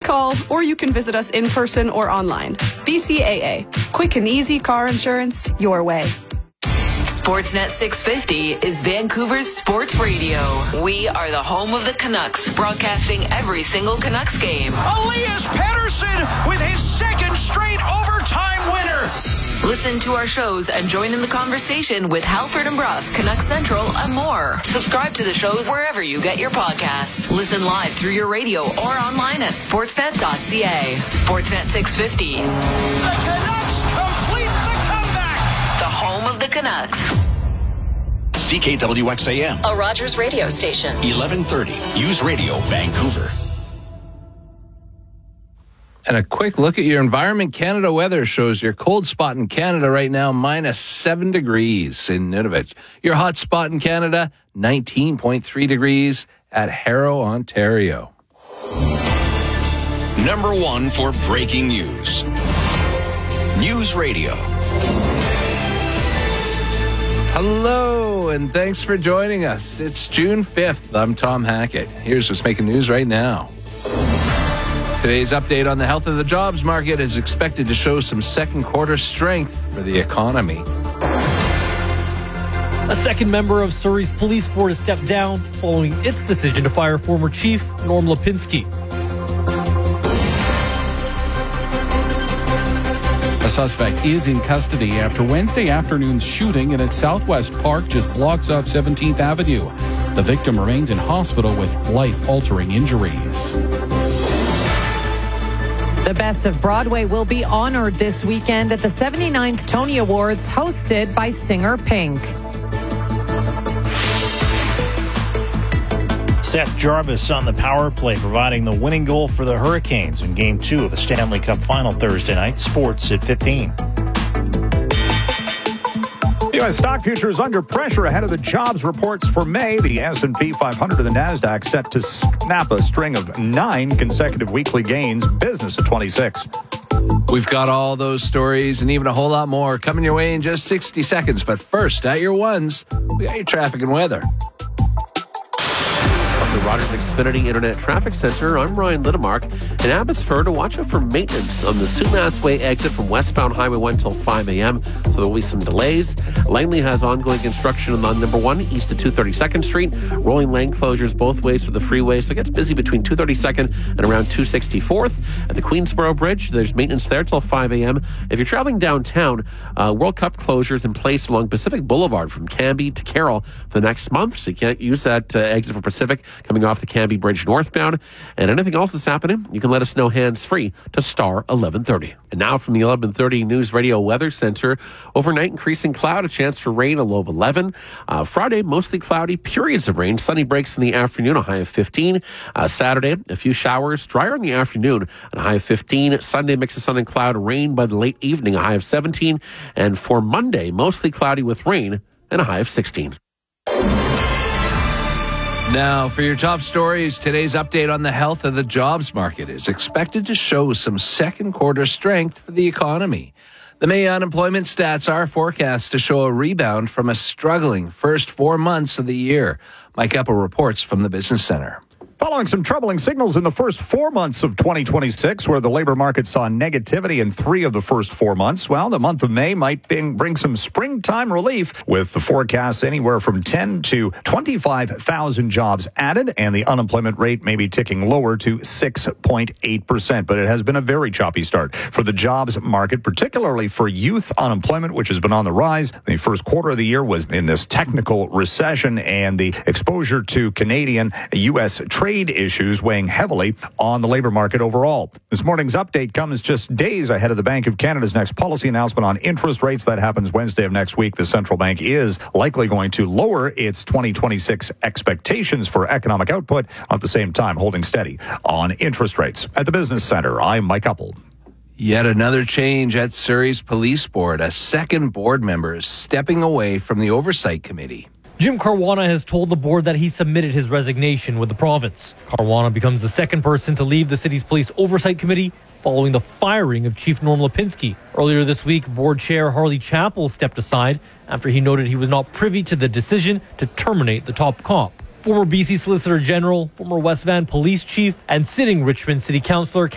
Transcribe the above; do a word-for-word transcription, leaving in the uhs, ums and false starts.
call, or you can visit us in person or online. B C A A. Quick and easy car insurance your way. Sportsnet six fifty is Vancouver's sports radio. We are the home of the Canucks, broadcasting every single Canucks game. Elias Pettersson with his second straight overtime winner. Listen to our shows and join in the conversation with Halford and Brough, Canucks Central, and more. Subscribe to the shows wherever you get your podcasts. Listen live through your radio or online at sportsnet dot c a. Sportsnet six fifty. The Canucks complete the comeback. The home of the Canucks. C K W X A M. A Rogers radio station. eleven thirty. News Radio, Vancouver. And a quick look at your Environment Canada weather shows your cold spot in Canada right now, minus seven degrees in Nunavut. Your hot spot in Canada, nineteen point three degrees at Harrow, Ontario. Number one for breaking news. News Radio. Hello, and thanks for joining us. It's June fifth. I'm Tom Hackett. Here's what's making news right now. Today's update on the health of the jobs market is expected to show some second quarter strength for the economy. A second member of Surrey's police board has stepped down following its decision to fire former chief Norm Lipinski. A suspect is in custody after Wednesday afternoon's shooting in its Southwest Park just blocks off seventeenth Avenue. The victim remains in hospital with life-altering injuries. The Best of Broadway will be honored this weekend at the seventy-ninth Tony Awards, hosted by singer Pink. Seth Jarvis on the power play, providing the winning goal for the Hurricanes in Game two of the Stanley Cup Final Thursday night. Sports at fifteen. U S stock futures under pressure ahead of the jobs reports for May. The S and P five hundred and the NASDAQ set to snap a string of nine consecutive weekly gains. Business at twenty-six. We've got all those stories and even a whole lot more coming your way in just sixty seconds. But first, at your ones, we got your traffic and weather. The Rogers Xfinity Internet Traffic Center. I'm Ryan Littmark. In Abbotsford, to watch out for maintenance on the Sumas Way exit from westbound Highway one until five a.m., so there will be some delays. Langley has ongoing construction on number one east of two hundred thirty-second Street. Rolling lane closures both ways for the freeway, so it gets busy between two hundred thirty-second and around two hundred sixty-fourth. At the Queensboro Bridge, there's maintenance there till five a.m. If you're traveling downtown, uh, World Cup closures in place along Pacific Boulevard from Canby to Carroll for the next month, so you can't use that uh, exit for Pacific coming off the Canby Bridge northbound. And anything else that's happening, you can let us know hands-free to star eleven thirty. And now from the eleven thirty News Radio Weather Center, overnight increasing cloud, a chance for rain, a low of eleven. Uh, Friday, mostly cloudy, periods of rain. Sunny breaks in the afternoon, a high of fifteen. Uh, Saturday, a few showers, drier in the afternoon, a high of fifteen. Sunday, mix of sun and cloud, rain by the late evening, a high of seventeen. And for Monday, mostly cloudy with rain and a high of sixteen. Now, for your top stories, today's update on the health of the jobs market is expected to show some second quarter strength for the economy. The May unemployment stats are forecast to show a rebound from a struggling first four months of the year. Mike Epple reports from the Business Center. Following some troubling signals in the first four months of twenty twenty-six, where the labor market saw negativity in three of the first four months, well, the month of May might bring, bring some springtime relief, with the forecasts anywhere from ten to twenty-five thousand jobs added, and the unemployment rate may be ticking lower to six point eight percent. But it has been a very choppy start for the jobs market, particularly for youth unemployment, which has been on the rise. The first quarter of the year was in this technical recession, and the exposure to Canadian U S trade Trade issues weighing heavily on the labor market overall. This morning's update comes just days ahead of the Bank of Canada's next policy announcement on interest rates. That happens Wednesday of next week. The central bank is likely going to lower its twenty twenty-six expectations for economic output, at the same time holding steady on interest rates. At the Business Center, I'm Mike Epple. Yet another change at Surrey's Police Board. A second board member is stepping away from the Oversight Committee. Jim Caruana has told the board that he submitted his resignation with the province. Caruana becomes the second person to leave the city's police oversight committee following the firing of Chief Norm Lipinski. Earlier this week, board chair Harley Chappell stepped aside after he noted he was not privy to the decision to terminate the top cop. Former B C Solicitor General, former West Van Police Chief, and sitting Richmond City Councillor